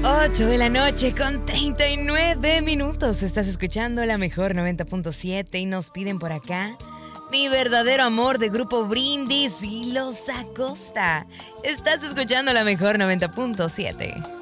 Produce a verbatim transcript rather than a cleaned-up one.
ocho de la noche con treinta y nueve minutos. Estás escuchando la mejor noventa punto siete y nos piden por acá Mi Verdadero Amor de Grupo Brindis y Los Acosta. Estás escuchando la mejor noventa punto siete.